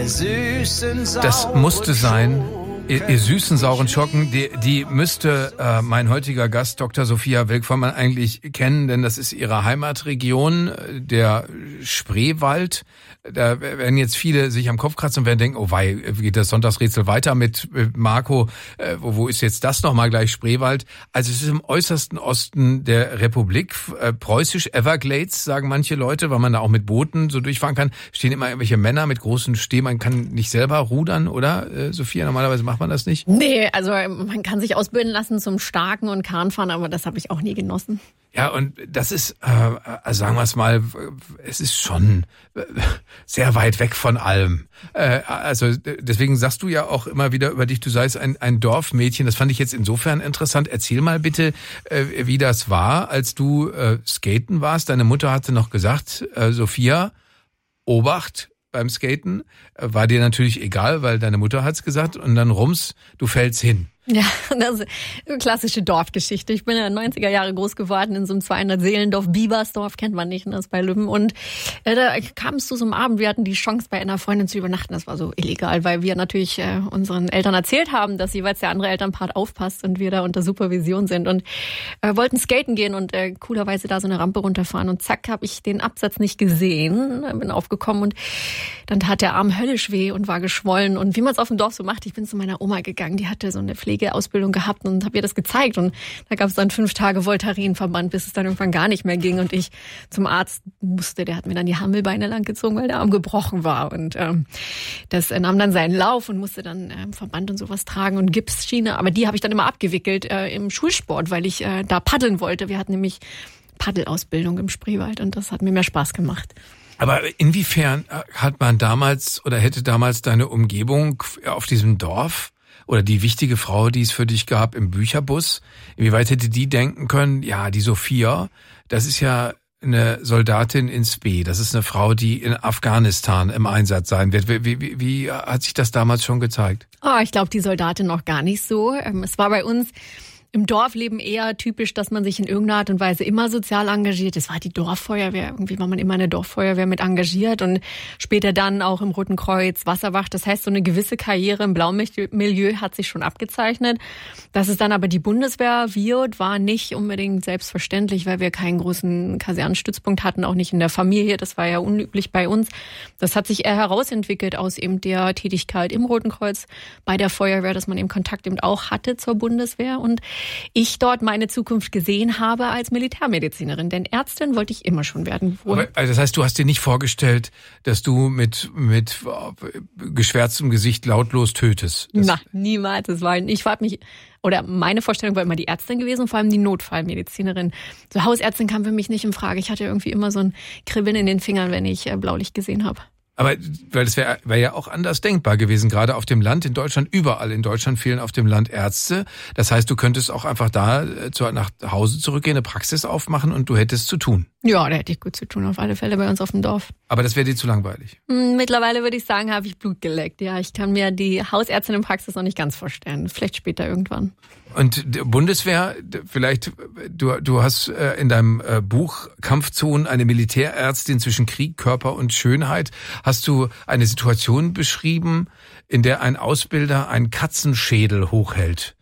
Das musste sein. Ihr süßen, sauren Schocken, die müsste mein heutiger Gast, Dr. Sophia Wilkvormann, eigentlich kennen, denn das ist ihre Heimatregion, der Spreewald. Da werden jetzt viele sich am Kopf kratzen und werden denken, oh wei, geht das Sonntagsrätsel weiter mit Marco, wo ist jetzt das nochmal gleich Spreewald? Also es ist im äußersten Osten der Republik, preußisch Everglades, sagen manche Leute, weil man da auch mit Booten so durchfahren kann. Stehen immer irgendwelche Männer mit großen Stehen, man kann nicht selber rudern, oder Sophia? Normalerweise macht man das nicht? Nee, also man kann sich ausbilden lassen zum Starken und Kahnfahren, aber das habe ich auch nie genossen. Ja, und das ist, sagen wir es mal, es ist schon sehr weit weg von allem. Also deswegen sagst du ja auch immer wieder über dich, du seist ein Dorfmädchen. Das fand ich jetzt insofern interessant. Erzähl mal bitte, wie das war, als du skaten warst. Deine Mutter hatte noch gesagt, Sophia, Obacht beim Skaten. War dir natürlich egal, weil deine Mutter hat's gesagt. Und dann rums, du fällst hin. Ja, das ist eine klassische Dorfgeschichte. Ich bin ja 90er Jahre groß geworden in so einem 200-Seelendorf. Biebersdorf kennt man nicht, das ist bei Lübben. Und da kam es zu so einem Abend, wir hatten die Chance, bei einer Freundin zu übernachten. Das war so illegal, weil wir natürlich unseren Eltern erzählt haben, dass jeweils der andere Elternpart aufpasst und wir da unter Supervision sind. Und wollten skaten gehen und coolerweise da so eine Rampe runterfahren. Und zack, habe ich den Absatz nicht gesehen, bin aufgekommen und dann tat der Arm höllisch weh und war geschwollen. Und wie man es auf dem Dorf so macht, ich bin zu meiner Oma gegangen, die hatte so eine Pflegeausbildung gehabt und habe ihr das gezeigt. Und da gab es dann 5 Tage Voltarinverband, bis es dann irgendwann gar nicht mehr ging und ich zum Arzt musste. Der hat mir dann die Hammelbeine lang gezogen, weil der Arm gebrochen war. Und das nahm dann seinen Lauf und musste dann Verband und sowas tragen und Gipsschiene. Aber die habe ich dann immer abgewickelt im Schulsport, weil ich da paddeln wollte. Wir hatten nämlich Paddelausbildung im Spreewald und das hat mir mehr Spaß gemacht. Aber inwiefern hat man damals oder hätte damals deine Umgebung auf diesem Dorf oder die wichtige Frau, die es für dich gab im Bücherbus, inwieweit hätte die denken können, ja, die Sophia, das ist ja eine Soldatin in Spee, das ist eine Frau, die in Afghanistan im Einsatz sein wird. Wie hat sich das damals schon gezeigt? Ich glaube, die Soldatin noch gar nicht so. Es war bei uns im Dorfleben eher typisch, dass man sich in irgendeiner Art und Weise immer sozial engagiert. Es war die Dorffeuerwehr. Irgendwie war man immer in der Dorffeuerwehr mit engagiert und später dann auch im Roten Kreuz, Wasserwacht. Das heißt, so eine gewisse Karriere im Blaumilieu hat sich schon abgezeichnet. Dass es dann aber die Bundeswehr wird, war nicht unbedingt selbstverständlich, weil wir keinen großen Kasernenstützpunkt hatten, auch nicht in der Familie. Das war ja unüblich bei uns. Das hat sich eher herausentwickelt aus eben der Tätigkeit im Roten Kreuz bei der Feuerwehr, dass man eben Kontakt eben auch hatte zur Bundeswehr und ich dort meine Zukunft gesehen habe als Militärmedizinerin. Denn Ärztin wollte ich immer schon werden. Aber, also das heißt, du hast dir nicht vorgestellt, dass du mit geschwärztem Gesicht lautlos tötest? Na, niemals. Meine Vorstellung war immer die Ärztin gewesen, vor allem die Notfallmedizinerin. So Hausärztin kam für mich nicht in Frage. Ich hatte irgendwie immer so ein Kribbeln in den Fingern, wenn ich Blaulicht gesehen habe. Aber weil es wäre ja auch anders denkbar gewesen, gerade auf dem Land in Deutschland, überall in Deutschland fehlen auf dem Land Ärzte. Das heißt, du könntest auch einfach da nach Hause zurückgehen, eine Praxis aufmachen und du hättest zu tun. Ja, da hätte ich gut zu tun, auf alle Fälle bei uns auf dem Dorf. Aber das wäre dir zu langweilig? Mittlerweile würde ich sagen, habe ich Blut geleckt. Ja, ich kann mir die Hausärztin-Praxis noch nicht ganz vorstellen. Vielleicht später irgendwann. Und Bundeswehr, vielleicht, du hast in deinem Buch Kampfzonen eine Militärärztin zwischen Krieg, Körper und Schönheit, hast du eine Situation beschrieben, in der ein Ausbilder einen Katzenschädel hochhält.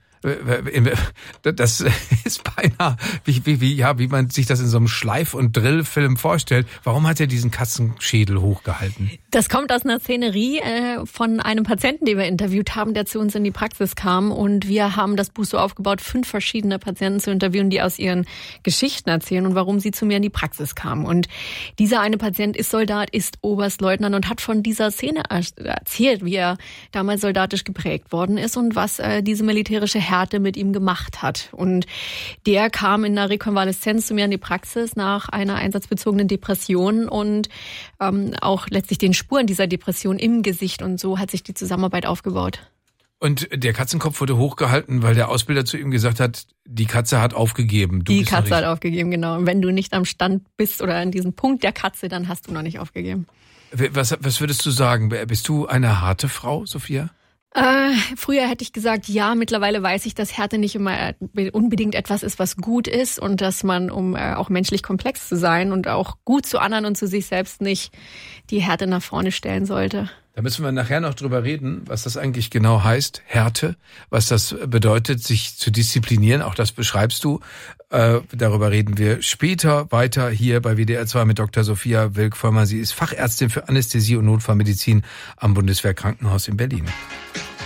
Das ist beinahe, wie man sich das in so einem Schleif- und Drillfilm vorstellt. Warum hat er diesen Katzenschädel hochgehalten? Das kommt aus einer Szenerie von einem Patienten, den wir interviewt haben, der zu uns in die Praxis kam. Und wir haben das Buch so aufgebaut, 5 verschiedene Patienten zu interviewen, die aus ihren Geschichten erzählen und warum sie zu mir in die Praxis kamen. Und dieser eine Patient ist Soldat, ist Oberstleutnant und hat von dieser Szene erzählt, wie er damals soldatisch geprägt worden ist und was diese militärische Härte mit ihm gemacht hat. Und der kam in einer Rekonvaleszenz zu mir in die Praxis nach einer einsatzbezogenen Depression und auch letztlich den Spuren dieser Depression im Gesicht. Und so hat sich die Zusammenarbeit aufgebaut. Und der Katzenkopf wurde hochgehalten, weil der Ausbilder zu ihm gesagt hat, die Katze hat aufgegeben. Die Katze hat aufgegeben, genau. Und wenn du nicht am Stand bist oder an diesem Punkt der Katze, dann hast du noch nicht aufgegeben. Was würdest du sagen? Bist du eine harte Frau, Sophia? Früher hätte ich gesagt, ja, mittlerweile weiß ich, dass Härte nicht immer unbedingt etwas ist, was gut ist und dass man, um auch menschlich komplex zu sein und auch gut zu anderen und zu sich selbst nicht, die Härte nach vorne stellen sollte. Da müssen wir nachher noch drüber reden, was das eigentlich genau heißt, Härte, was das bedeutet, sich zu disziplinieren. Auch das beschreibst du. Darüber reden wir später weiter hier bei WDR 2 mit Dr. Sophia Wilk-Vollmer. Sie ist Fachärztin für Anästhesie und Notfallmedizin am Bundeswehrkrankenhaus in Berlin.